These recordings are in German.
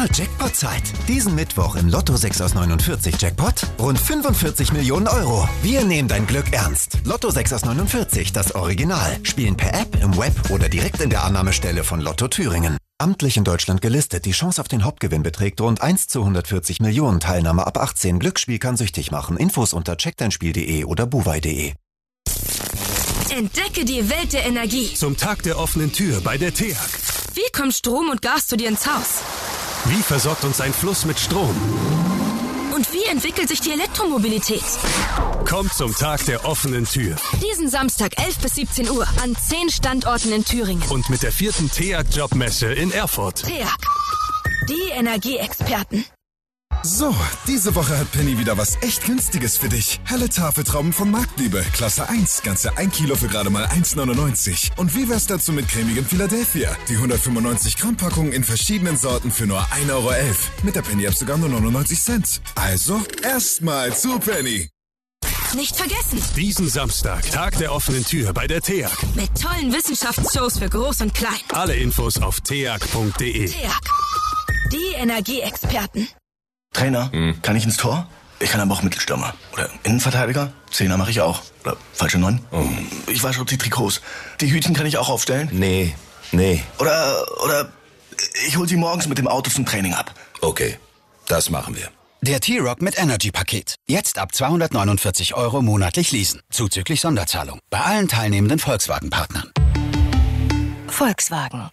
Jackpot-Zeit. Diesen Mittwoch im Lotto 6 aus 49 Jackpot rund 45 Millionen Euro. Wir nehmen dein Glück ernst. Lotto 6 aus 49, das Original. Spielen per App, im Web oder direkt in der Annahmestelle von Lotto Thüringen. Amtlich in Deutschland gelistet. Die Chance auf den Hauptgewinn beträgt rund 1 zu 140 Millionen. Teilnahme ab 18. Glücksspiel kann süchtig machen. Infos unter checkdeinspiel.de oder buwei.de. Entdecke die Welt der Energie. Zum Tag der offenen Tür bei der TEAG. Wie kommt Strom und Gas zu dir ins Haus? Wie versorgt uns ein Fluss mit Strom? Und wie entwickelt sich die Elektromobilität? Kommt zum Tag der offenen Tür. Diesen Samstag 11 bis 17 Uhr an 10 Standorten in Thüringen. Und mit der 4. TEAG-Jobmesse in Erfurt. TEAG, die Energieexperten. So, diese Woche hat Penny wieder was echt Günstiges für dich. Helle Tafeltrauben von Marktliebe, Klasse 1, ganze 1 Kilo für gerade mal 1,99. Und wie wär's dazu mit cremigem Philadelphia? Die 195 Gramm Packung in verschiedenen Sorten für nur 1,11 Euro. Mit der Penny-App sogar nur 99 Cent. Also, erstmal zu Penny. Nicht vergessen, Diesen Samstag, Tag der offenen Tür bei der TEAG. mit tollen Wissenschaftsshows für Groß und Klein. Alle Infos auf teag.de. TEAG, die Energieexperten. Trainer, kann ich ins Tor? Ich kann aber auch Mittelstürmer. Oder Innenverteidiger? Zehner mache ich auch. Oder falsche 9? Ich wasche auch die Trikots. Die Hütchen kann ich auch aufstellen? Nee. Oder ich hol sie morgens mit dem Auto zum Training ab. Okay, das machen wir. Der T-Rock mit Energy-Paket. Jetzt ab 249 € monatlich leasen. Zuzüglich Sonderzahlung. Bei allen teilnehmenden Volkswagen-Partnern. Volkswagen.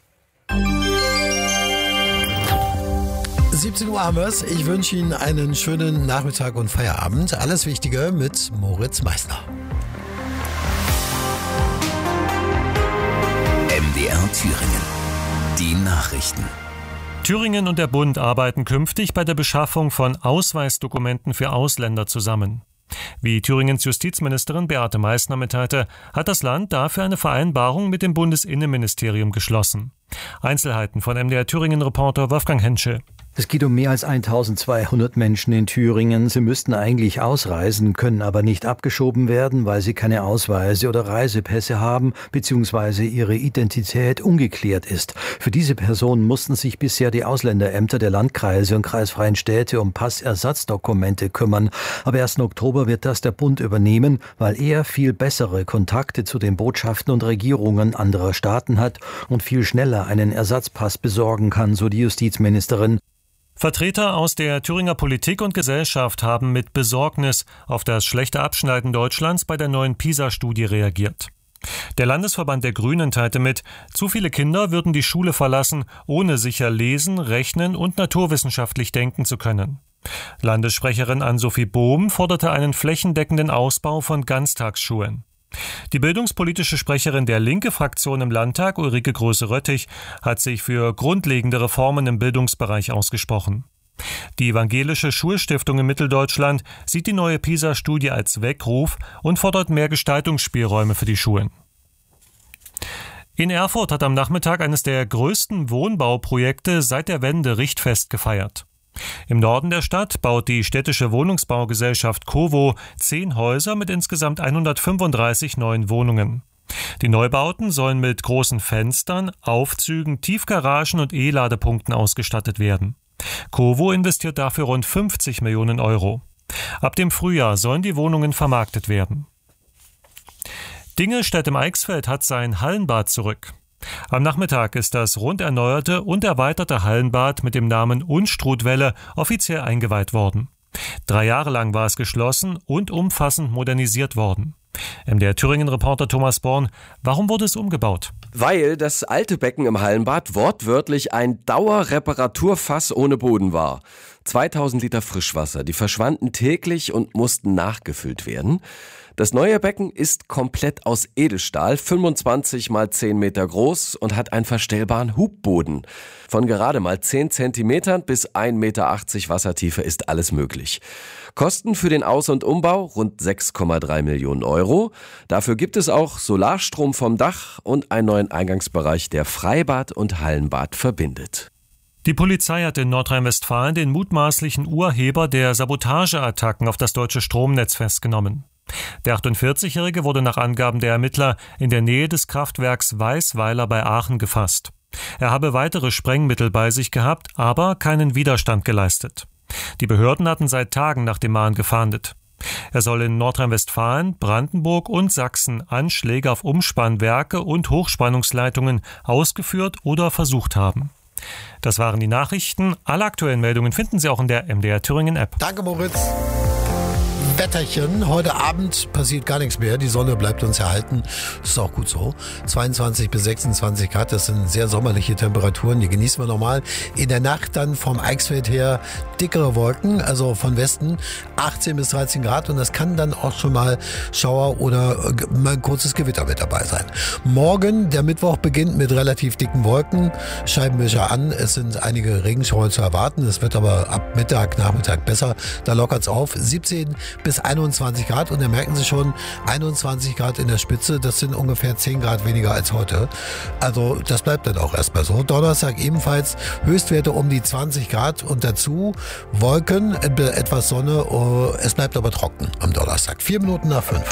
17 Uhr haben wir's. Ich wünsche Ihnen einen schönen Nachmittag und Feierabend. Alles Wichtige mit Moritz Meissner. MDR Thüringen. Die Nachrichten. Thüringen und der Bund arbeiten künftig bei der Beschaffung von Ausweisdokumenten für Ausländer zusammen. Wie Thüringens Justizministerin Beate Meissner mitteilte, hat das Land dafür eine Vereinbarung mit dem Bundesinnenministerium geschlossen. Einzelheiten von MDR Thüringen-Reporter Wolfgang Henschel. Es geht um mehr als 1200 Menschen in Thüringen. Sie müssten eigentlich ausreisen, können aber nicht abgeschoben werden, weil sie keine Ausweise oder Reisepässe haben bzw. ihre Identität ungeklärt ist. Für diese Personen mussten sich bisher die Ausländerämter der Landkreise und kreisfreien Städte um Passersatzdokumente kümmern. Aber erst im Oktober wird das der Bund übernehmen, weil er viel bessere Kontakte zu den Botschaften und Regierungen anderer Staaten hat und viel schneller einen Ersatzpass besorgen kann, so die Justizministerin. Vertreter aus der Thüringer Politik und Gesellschaft haben mit Besorgnis auf das schlechte Abschneiden Deutschlands bei der neuen PISA-Studie reagiert. Der Landesverband der Grünen teilte mit, zu viele Kinder würden die Schule verlassen, ohne sicher lesen, rechnen und naturwissenschaftlich denken zu können. Landessprecherin Ann-Sophie Bohm forderte einen flächendeckenden Ausbau von Ganztagsschulen. Die bildungspolitische Sprecherin der Linke-Fraktion im Landtag, Ulrike Größe-Röttich, hat sich für grundlegende Reformen im Bildungsbereich ausgesprochen. Die Evangelische Schulstiftung in Mitteldeutschland sieht die neue PISA-Studie als Weckruf und fordert mehr Gestaltungsspielräume für die Schulen. In Erfurt hat am Nachmittag eines der größten Wohnbauprojekte seit der Wende Richtfest gefeiert. Im Norden der Stadt baut die städtische Wohnungsbaugesellschaft COWO 10 Häuser mit insgesamt 135 neuen Wohnungen. Die Neubauten sollen mit großen Fenstern, Aufzügen, Tiefgaragen und E-Ladepunkten ausgestattet werden. COWO investiert dafür rund 50 Millionen Euro. Ab dem Frühjahr sollen die Wohnungen vermarktet werden. Dingelstedt im Eichsfeld hat sein Hallenbad zurück. Am Nachmittag ist das rund erneuerte und erweiterte Hallenbad mit dem Namen Unstrutwelle offiziell eingeweiht worden. 3 Jahre lang war es geschlossen und umfassend modernisiert worden. MDR Thüringen-Reporter Thomas Born, warum wurde es umgebaut? Weil das alte Becken im Hallenbad wortwörtlich ein Dauerreparaturfass ohne Boden war. 2000 Liter Frischwasser, die verschwanden täglich und mussten nachgefüllt werden. Das neue Becken ist komplett aus Edelstahl, 25 mal 10 Meter groß und hat einen verstellbaren Hubboden. Von gerade mal 10 Zentimetern bis 1,80 Meter Wassertiefe ist alles möglich. Kosten für den Aus- und Umbau rund 6,3 Millionen Euro. Dafür gibt es auch Solarstrom vom Dach und einen neuen Eingangsbereich, der Freibad und Hallenbad verbindet. Die Polizei hat in Nordrhein-Westfalen den mutmaßlichen Urheber der Sabotageattacken auf das deutsche Stromnetz festgenommen. Der 48-Jährige wurde nach Angaben der Ermittler in der Nähe des Kraftwerks Weißweiler bei Aachen gefasst. Er habe weitere Sprengmittel bei sich gehabt, aber keinen Widerstand geleistet. Die Behörden hatten seit Tagen nach dem Mann gefahndet. Er soll in Nordrhein-Westfalen, Brandenburg und Sachsen Anschläge auf Umspannwerke und Hochspannungsleitungen ausgeführt oder versucht haben. Das waren die Nachrichten. Alle aktuellen Meldungen finden Sie auch in der MDR Thüringen App. Danke, Moritz. Wetterchen. Heute Abend passiert gar nichts mehr. Die Sonne bleibt uns erhalten. Das ist auch gut so. 22 bis 26 Grad, das sind sehr sommerliche Temperaturen. Die genießen wir normal. In der Nacht dann vom Eichsfeld her dickere Wolken, also von Westen 18 bis 13 Grad. Und das kann dann auch schon mal Schauer oder mal ein kurzes Gewitter mit dabei sein. Morgen, der Mittwoch, beginnt mit relativ dicken Wolken. Scheibenwischer an. Es sind einige Regenschauer zu erwarten. Es wird aber ab Mittag, Nachmittag besser. Da lockert es auf. 17 bis 21 Grad und da merken Sie schon, 21 Grad in der Spitze, das sind ungefähr 10 Grad weniger als heute. Also das bleibt dann auch erstmal so. Donnerstag ebenfalls Höchstwerte um die 20 Grad und dazu Wolken, etwas Sonne, es bleibt aber trocken am Donnerstag. 4 Minuten nach 5.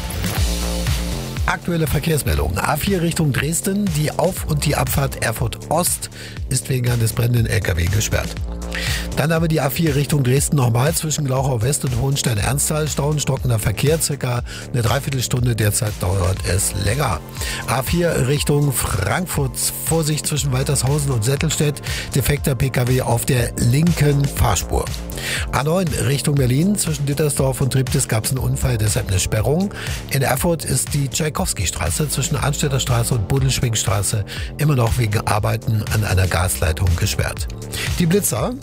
Aktuelle Verkehrsmeldungen. A4 Richtung Dresden, die Auf- und die Abfahrt Erfurt Ost ist wegen eines brennenden LKW gesperrt. Dann haben wir die A4 Richtung Dresden nochmal zwischen Glauchau West und Hohenstein-Ernsthal. Stau und stockender Verkehr, circa eine Dreiviertelstunde. Derzeit dauert es länger. A4 Richtung Frankfurt. Vorsicht zwischen Waltershausen und Settelstedt. Defekter PKW auf der linken Fahrspur. A9 Richtung Berlin. Zwischen Dittersdorf und Triptis gab es einen Unfall, deshalb eine Sperrung. In Erfurt ist die Tschaikowski-Straße zwischen Arnstädter Straße und Budelschwingstraße immer noch wegen Arbeiten an einer Gasleitung gesperrt. Die Blitzer.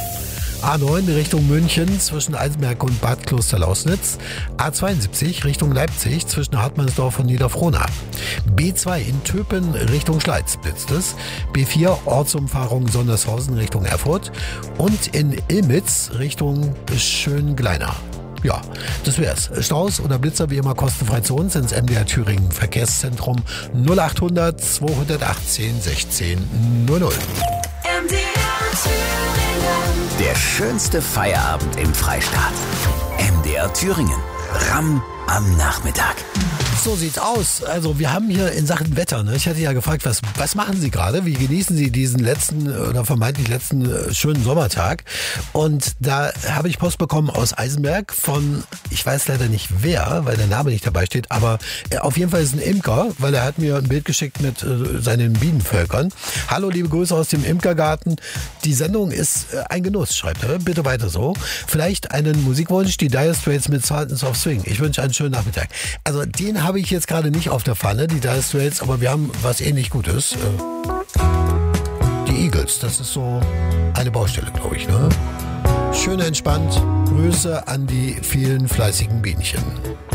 A9 Richtung München zwischen Eisenberg und Bad Klosterlausnitz. A72 Richtung Leipzig zwischen Hartmannsdorf und Niederfrohnau. B2 in Töpen Richtung Schleiz blitzt es. B4 Ortsumfahrung Sondershausen Richtung Erfurt. Und in Ilmitz Richtung Schöngleiner. Ja, das wär's. Staus oder Blitzer wie immer kostenfrei zu uns ins MDR Thüringen Verkehrszentrum 0800 218 16 00. Der schönste Feierabend im Freistaat. MDR Thüringen. Ramm am Nachmittag. So sieht's aus. Also wir haben hier in Sachen Wetter, ne? Ich hatte ja gefragt, was machen Sie gerade? Wie genießen Sie diesen letzten oder vermeintlich letzten schönen Sommertag? Und da habe ich Post bekommen aus Eisenberg von, ich weiß leider nicht wer, weil der Name nicht dabei steht, aber auf jeden Fall ist ein Imker, weil er hat mir ein Bild geschickt mit seinen Bienenvölkern. Hallo, liebe Grüße aus dem Imkergarten. Die Sendung ist ein Genuss, schreibt er. Bitte weiter so. Vielleicht einen Musikwunsch, die Dire Straits mit Sultans of Swing. Ich wünsche einen schönen Nachmittag. Also den habe ich jetzt gerade nicht auf der Pfanne, die Dire Straits, aber wir haben was ähnlich Gutes. Die Eagles, das ist so eine Baustelle, glaube ich, ne? Schön entspannt. Grüße an die vielen fleißigen Bienchen.